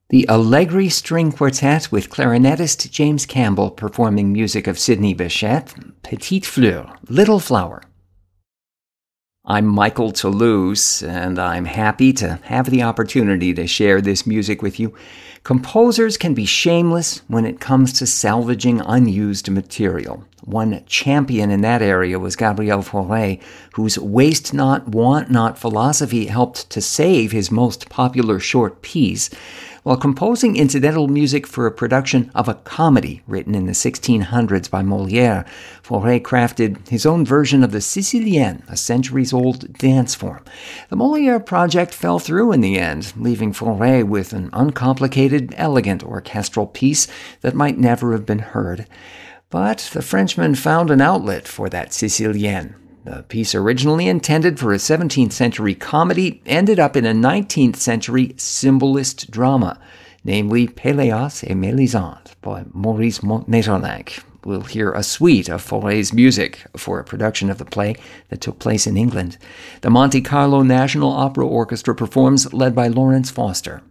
The Allegri String Quartet with clarinetist James Campbell performing music of Sidney Bechet, Petite Fleur, Little Flower. I'm Michael Toulouse, and I'm happy to have the opportunity to share this music with you. Composers can be shameless when it comes to salvaging unused material. One champion in that area was Gabriel Fauré, whose waste not, want not philosophy helped to save his most popular short piece, while composing incidental music for a production of a comedy written in the 1600s by Molière. Fauré crafted his own version of the Sicilienne, a centuries-old dance form. The Molière project fell through in the end, leaving Fauré with an uncomplicated, elegant orchestral piece that might never have been heard. But the Frenchman found an outlet for that Sicilienne. The piece, originally intended for a 17th century comedy, ended up in a 19th century symbolist drama, namely Péléas et Mélisande by Maurice Maeterlinck. We'll hear a suite of Fauré's music for a production of the play that took place in England. The Monte Carlo National Opera Orchestra performs, led by Lawrence Foster.